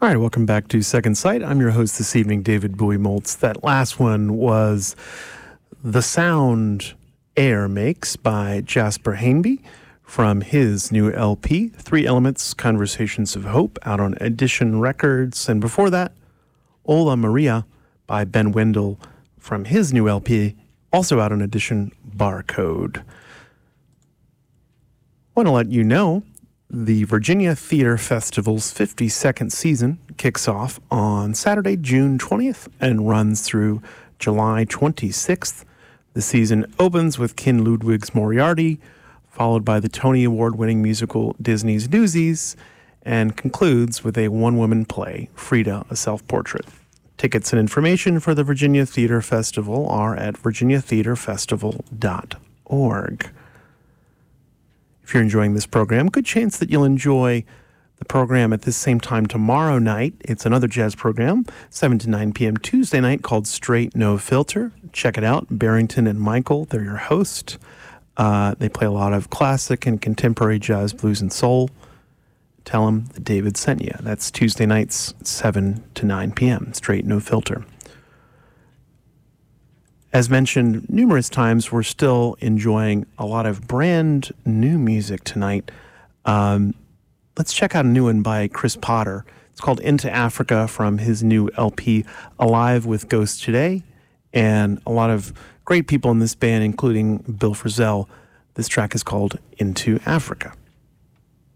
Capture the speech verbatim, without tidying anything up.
All right, welcome back to Second Sight. I'm your host this evening, David Bowie Moltz. That last one was The Sound Air Makes by Jasper Hainby from his new L P, Three Elements, Conversations of Hope, out on Edition Records. And before that, Ola Maria by Ben Wendell from his new L P, also out on Edition Barcode. I want to let you know the Virginia Theater Festival's fifty-second season kicks off on Saturday, June twentieth, and runs through July twenty-sixth. The season opens with Ken Ludwig's Moriarty, followed by the Tony Award-winning musical Disney's Newsies, and concludes with a one-woman play, Frida, a Self-Portrait. Tickets and information for the Virginia Theater Festival are at virginia theater festival dot org. If you're enjoying this program, good chance that you'll enjoy the program at this same time tomorrow night. It's another jazz program, seven to nine p.m. Tuesday night, called Straight No Filter. Check it out. Barrington and Michael, they're your host. Uh, they play a lot of classic and contemporary jazz, blues, and soul. Tell them that David sent you. That's Tuesday nights, seven to nine p.m., Straight No Filter. As mentioned numerous times, we're still enjoying a lot of brand new music tonight. Um, let's check out a new one by Chris Potter. It's called Into Africa from his new L P, Alive with Ghosts Today, and a lot of great people in this band, including Bill Frisell. This track is called Into Africa.